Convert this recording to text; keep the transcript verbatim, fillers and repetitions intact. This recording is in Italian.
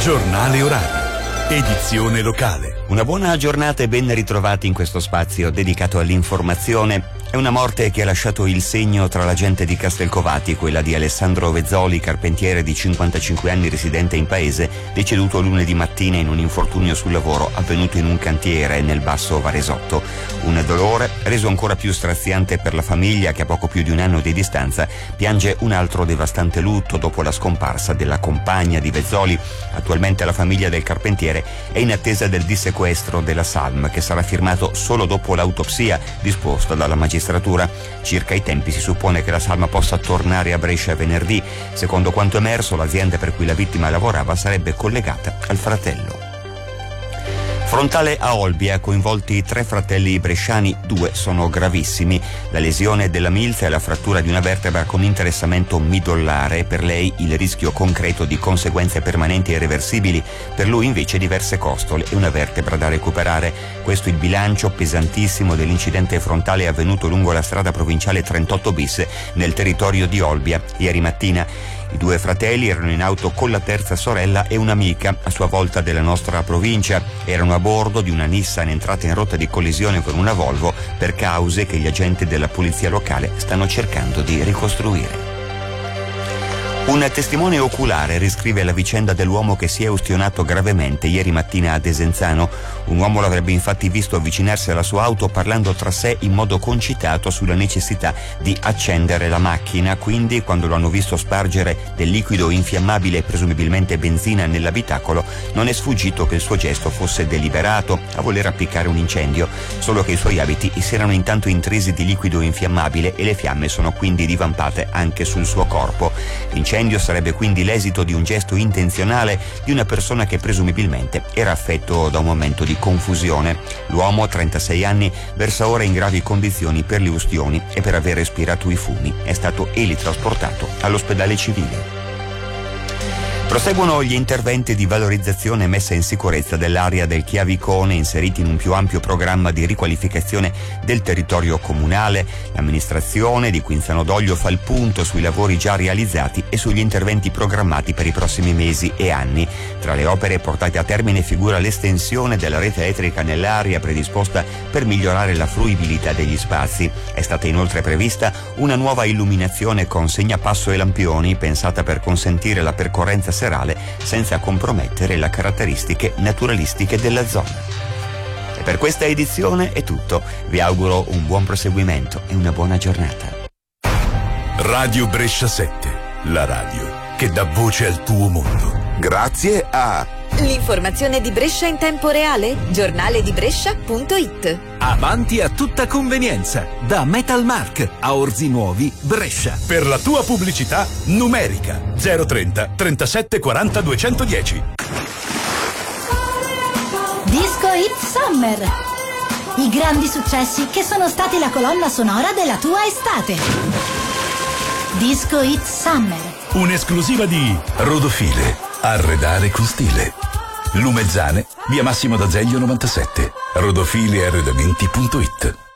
Giornale orario. Edizione locale. Una buona giornata e ben ritrovati in questo spazio dedicato all'informazione. È una morte che ha lasciato il segno tra la gente di Castelcovati, quella di Alessandro Vezzoli, carpentiere di cinquantacinque anni residente in paese, deceduto lunedì mattina in un infortunio sul lavoro avvenuto in un cantiere nel Basso Varesotto. Un dolore reso ancora più straziante per la famiglia che a poco più di un anno di distanza piange un altro devastante lutto dopo la scomparsa della compagna di Vezzoli. Attualmente la famiglia del carpentiere è in attesa del dissequestro della salma che sarà firmato solo dopo l'autopsia disposta dalla magistratura. Circa i tempi si suppone che la salma possa tornare a Brescia venerdì. Secondo quanto emerso, l'azienda per cui la vittima lavorava sarebbe collegata al fratello. Frontale a Olbia, coinvolti tre fratelli bresciani, due sono gravissimi. La lesione della milza e la frattura di una vertebra con interessamento midollare, per lei il rischio concreto di conseguenze permanenti e irreversibili, per lui invece diverse costole e una vertebra da recuperare. Questo il bilancio pesantissimo dell'incidente frontale avvenuto lungo la strada provinciale trentotto bis nel territorio di Olbia ieri mattina. I due fratelli erano in auto con la terza sorella e un'amica, a sua volta della nostra provincia. Erano a bordo di una Nissan entrata in rotta di collisione con una Volvo per cause che gli agenti della polizia locale stanno cercando di ricostruire. Un testimone oculare riscrive la vicenda dell'uomo che si è ustionato gravemente ieri mattina a Desenzano. Un uomo l'avrebbe infatti visto avvicinarsi alla sua auto parlando tra sé in modo concitato sulla necessità di accendere la macchina. Quindi, quando lo hanno visto spargere del liquido infiammabile, presumibilmente benzina, nell'abitacolo, non è sfuggito che il suo gesto fosse deliberato, a voler appiccare un incendio. Solo che i suoi abiti si erano intanto intrisi di liquido infiammabile e le fiamme sono quindi divampate anche sul suo corpo. L'incendio sarebbe quindi l'esito di un gesto intenzionale di una persona che presumibilmente era affetto da un momento di confusione. L'uomo, trentasei anni, versa ora in gravi condizioni per le ustioni e per aver respirato i fumi. È stato elitrasportato all'ospedale civile. Proseguono gli interventi di valorizzazione e messa in sicurezza dell'area del Chiavicone inseriti in un più ampio programma di riqualificazione del territorio comunale. L'amministrazione di Quinzano d'Oglio fa il punto sui lavori già realizzati e sugli interventi programmati per i prossimi mesi e anni. Tra le opere portate a termine figura l'estensione della rete elettrica nell'area predisposta per migliorare la fruibilità degli spazi. È stata inoltre prevista una nuova illuminazione con segnapasso e lampioni pensata per consentire la percorrenza serale senza compromettere le caratteristiche naturalistiche della zona. E per questa edizione è tutto. Vi auguro un buon proseguimento e una buona giornata. Radio Brescia sette, la radio che dà voce al tuo mondo. Grazie a l'informazione di Brescia in tempo reale, giornale di Brescia punto it. Avanti a tutta convenienza, da Metalmark a Orzi Nuovi, Brescia. Per la tua pubblicità numerica zero trenta trentasette quaranta duecentodieci. Disco Hit Summer. I grandi successi che sono stati la colonna sonora della tua estate. Disco Hit Summer. Un'esclusiva di Rodofile. Arredare con stile. Lumezzane, via Massimo d'Azeglio novantasette. rodofile arredamenti punto it.